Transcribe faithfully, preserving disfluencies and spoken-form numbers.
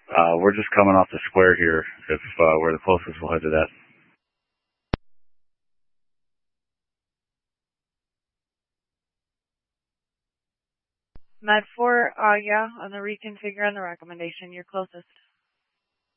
Uh, we're just coming off the square here. If uh, we're the closest, we'll head to that. Med four, uh, yeah, on the reconfigure on the recommendation, you're closest.